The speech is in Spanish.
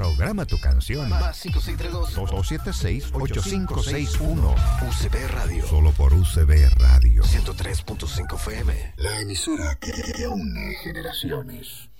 Programa tu canción. Más 562-276-8561. UCB Radio. Solo por UCB Radio. 103.5 FM. La emisora que une generaciones.